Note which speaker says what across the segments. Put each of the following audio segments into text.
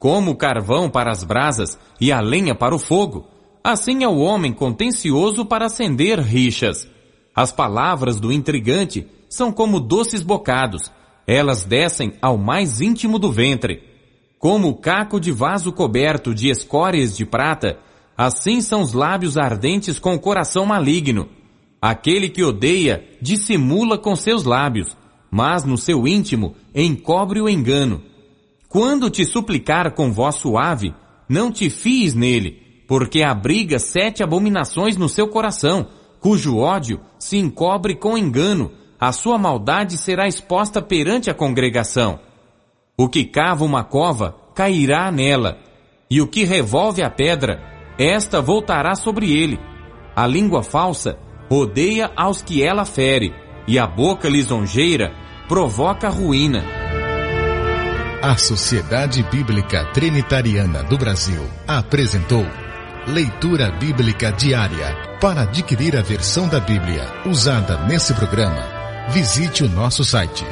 Speaker 1: Como o carvão para as brasas e a lenha para o fogo, assim é o homem contencioso para acender rixas. As palavras do intrigante são como doces bocados, elas descem ao mais íntimo do ventre. Como o caco de vaso coberto de escórias de prata, assim são os lábios ardentes com o coração maligno. Aquele que odeia dissimula com seus lábios, mas no seu íntimo encobre o engano. Quando te suplicar com voz suave, não te fies nele, porque abriga 7 abominações no seu coração, cujo ódio se encobre com engano, a sua maldade será exposta perante a congregação. O que cava uma cova, cairá nela, e o que revolve a pedra, esta voltará sobre ele. A língua falsa odeia aos que ela fere, e a boca lisonjeira provoca ruína.
Speaker 2: A Sociedade Bíblica Trinitariana do Brasil apresentou Leitura Bíblica Diária. Para adquirir a versão da Bíblia usada nesse programa, visite o nosso site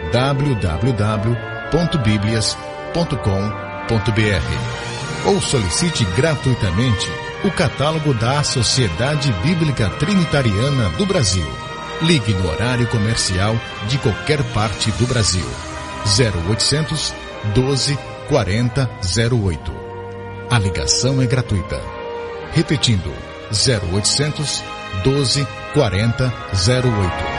Speaker 2: www.biblias.com.br ou solicite gratuitamente o catálogo da Sociedade Bíblica Trinitariana do Brasil. Ligue no horário comercial de qualquer parte do Brasil. 0800 12 40 08. A ligação é gratuita. Repetindo, 0800 12 40 08.